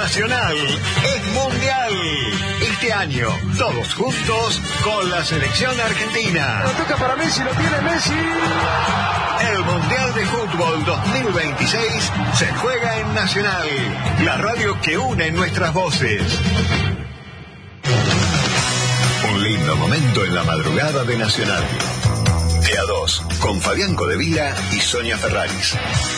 Nacional es mundial. Este año, todos juntos con la selección argentina. Lo toca para Messi, lo tiene Messi. El Mundial de Fútbol 2026 se juega en Nacional, la radio que une nuestras voces. Un lindo momento en la madrugada de Nacional. De a 2, con Fabián Codevila y Sonia Ferraris.